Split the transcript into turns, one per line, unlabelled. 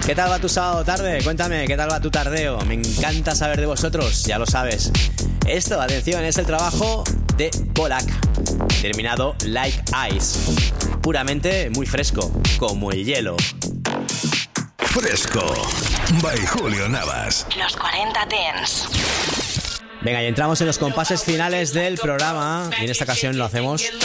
¿Qué tal va tu sábado tarde? Cuéntame, ¿qué tal va tu tardeo? Me encanta saber de vosotros, ya lo sabes. Esto, atención, es el trabajo de Polak, terminado Like Ice. Puramente muy fresco, como el hielo.
Fresco, by Julio Navas.
Los 40 Dance.
Venga, y entramos en los compases finales del programa. Y en esta ocasión lo hacemos